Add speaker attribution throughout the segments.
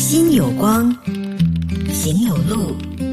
Speaker 1: 心有光，行有路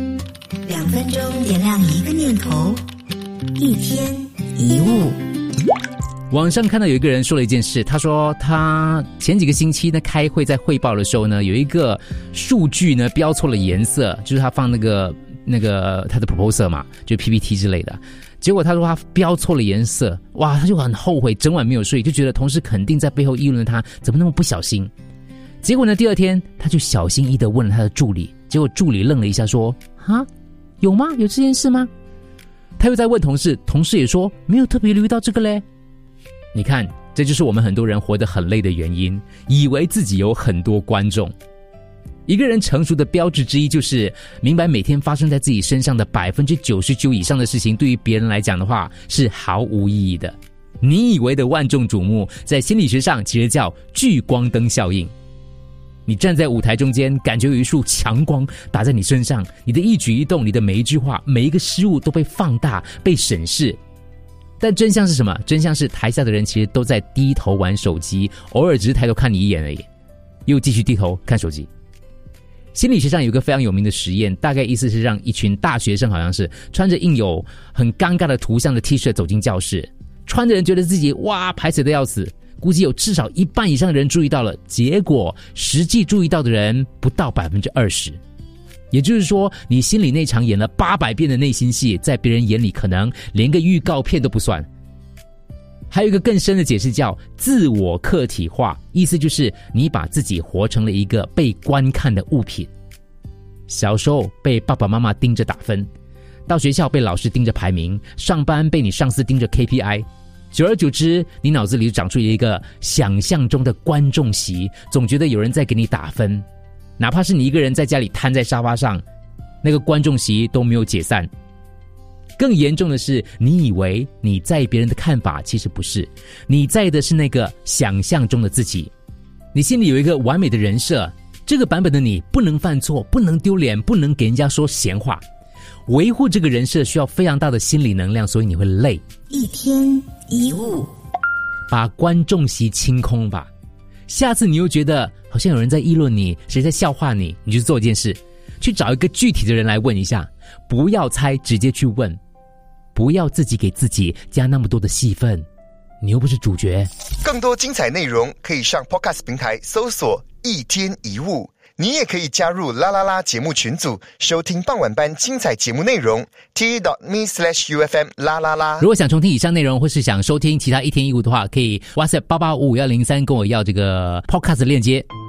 Speaker 1: ，2分钟点亮一个念头，一天一物。
Speaker 2: 网上看到有一个人说了一件事，他说他前几个星期呢开会，在汇报的时候呢，有一个数据呢标错了颜色，就是他放那个他的 proposal 嘛，就 PPT 之类的。结果他说他标错了颜色，哇，他就很后悔，整晚没有睡，就觉得同事肯定在背后议论他怎么那么不小心。结果呢，第二天他就小心翼翼地问了他的助理，结果助理愣了一下说：啊，有吗？有这件事吗？他又在问同事，同事也说没有特别留意到这个嘞。你看，这就是我们很多人活得很累的原因，以为自己有很多观众。一个人成熟的标志之一就是明白每天发生在自己身上的99%以上的事情，对于别人来讲的话是毫无意义的。你以为的万众瞩目，在心理学上其实叫聚光灯效应。你站在舞台中间，感觉有一束强光打在你身上，你的一举一动，你的每一句话，每一个失误都被放大，被审视。但真相是什么？真相是台下的人其实都在低头玩手机，偶尔只是抬头看你一眼而已，又继续低头看手机。心理学上有一个非常有名的实验，大概意思是让一群大学生，好像是穿着印有很尴尬的图像的 T 恤走进教室，穿的人觉得自己哇排斥的要死，估计有至少1半以上的人注意到了，结果实际注意到的人不到20%。也就是说，你心里那场演了800遍的内心戏，在别人眼里可能连个预告片都不算。还有一个更深的解释叫自我客体化，意思就是你把自己活成了一个被观看的物品。小时候被爸爸妈妈盯着打分，到学校被老师盯着排名，上班被你上司盯着 KPI， 久而久之，你脑子里长出一个想象中的观众席，总觉得有人在给你打分。哪怕是你一个人在家里瘫在沙发上，那个观众席都没有解散。更严重的是，你以为你在意别人的看法，其实不是，你在意的是那个想象中的自己。你心里有一个完美的人设，这个版本的你不能犯错，不能丢脸，不能给人家说闲话。维护这个人设需要非常大的心理能量，所以你会累。
Speaker 1: 一天一物，
Speaker 2: 把观众席清空吧。下次你又觉得好像有人在议论你，谁在笑话你，你就做一件事，去找一个具体的人来问一下，不要猜，直接去问，不要自己给自己加那么多的戏份，你又不是主角。
Speaker 3: 更多精彩内容可以上 Podcast 平台搜索一天一物，你也可以加入啦啦啦节目群组，收听傍晚班精彩节目内容 t.me/UFM 啦啦啦。
Speaker 2: 如果想重听以上内容，或是想收听其他一天一物的话，可以 WhatsApp 88551003跟我要这个 Podcast 链接。